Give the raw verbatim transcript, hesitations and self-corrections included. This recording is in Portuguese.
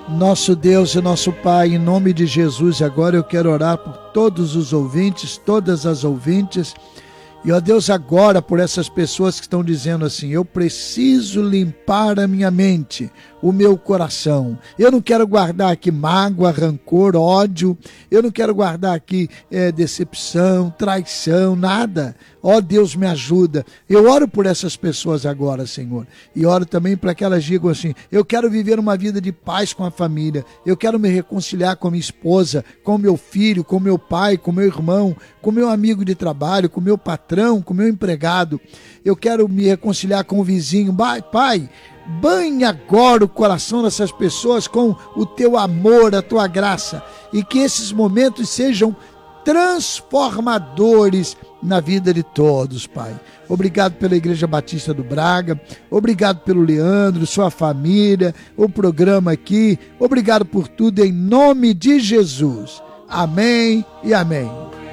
Nosso Deus e nosso Pai, em nome de Jesus, agora eu quero orar por todos os ouvintes, todas as ouvintes. E, ó Deus, agora por essas pessoas que estão dizendo assim: eu preciso limpar a minha mente, o meu coração. Eu não quero guardar aqui mágoa, rancor, ódio. Eu não quero guardar aqui é, decepção, traição, nada. Ó Deus, me ajuda. Eu oro por essas pessoas agora, Senhor. E oro também para que elas digam assim: eu quero viver uma vida de paz com a família. Eu quero me reconciliar com minha esposa, com meu filho, com meu pai, com meu irmão, com meu amigo de trabalho, com meu patrão, com meu empregado. Eu quero me reconciliar com o vizinho. Pai, banhe agora o coração dessas pessoas com o teu amor, a tua graça, e que esses momentos sejam transformadores na vida de todos, Pai. Obrigado pela Igreja Batista do Braga, obrigado pelo Leandro, sua família, o programa aqui, obrigado por tudo em nome de Jesus. Amém e amém.